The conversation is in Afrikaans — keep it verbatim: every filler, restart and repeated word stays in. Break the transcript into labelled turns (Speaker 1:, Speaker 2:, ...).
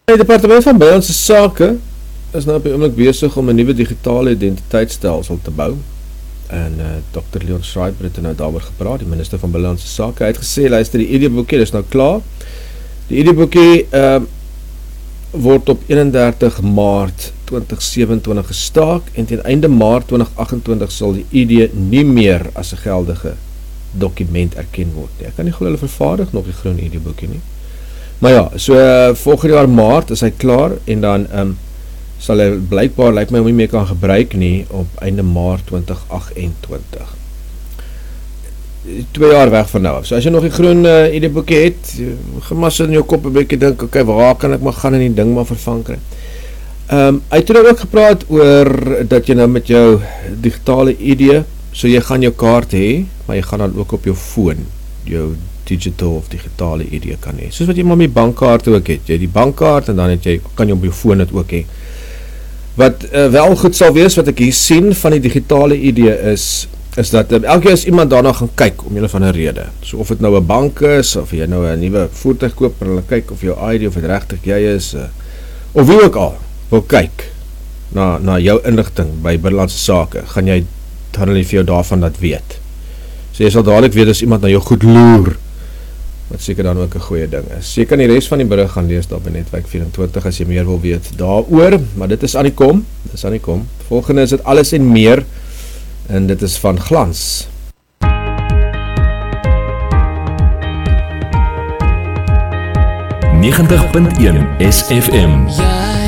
Speaker 1: Die departement van Buitelandse Sake is nou op die oomblik besig om 'n nuwe digitale identiteitsstelsel te bou. En uh, dokter Leon Schreiber het nou daaroor gepraat, die minister van Buitelandse Sake. Hy het gesê, luister, die I D-boekie, dis nou klaar. Die I D-boekie uh, word op eenendertig Maart twintig sewenentwintig gestaak en teen einde Maart twintig agt-en-twintig sal die I D nie meer as 'n geldige dokument erken word nie. Ek kan nie glo hulle vervaardig nog die groen I D-boekie nie. Maar ja, so uh, volgende jaar Maart is hy klaar en dan um, sal hy blykbaar, lyk my, om nie meer kan gebruik nie op einde Maart twintig agt-en-twintig. Twee jaar weg van nou af. So as jy nog die groen uh, I D-boekie het, gemas in jou kop 'n bietjie dink, okay, waar kan ek maar gaan en die ding maar vervang kry. Um, hy het toen ook gepraat oor dat jy nou met jou digitale I D, so jy gaan jou kaart hê, maar jy gaan dan ook op jou foon, jou digital of digitale I D kan hê. Soos wat jy maar met bankkaarte ook het. Jy het die bankkaart en dan het jy, kan jy op jou foon het ook hê. Wat uh, wel goed sal wees, wat ek hier sien van die digitale I D is, is dat um, elke keer as iemand daarna gaan kyk, om julle van 'n rede, so of het nou 'n bank is, of jy nou 'n nuwe voertuig koop, en hulle kyk of jou I D, of het regtig jy is, uh, of wie ook al, wil kyk, na, na jou inligting by Buitelandse Sake, gaan jy, gaan hulle vir jou daarvan dat weet. So jy sal dadelijk weet as iemand na jou goed loer, wat seker dan ook 'n goeie ding is. Jy kan die rest van die berig gaan lees daar by Netwerk vyf-en-twintig as jy meer wil weet daaroor, maar dit is aan die kom, dit is aan die kom. Volgende is dit alles en meer, en dit is van Glans.
Speaker 2: negentig punt een S F M.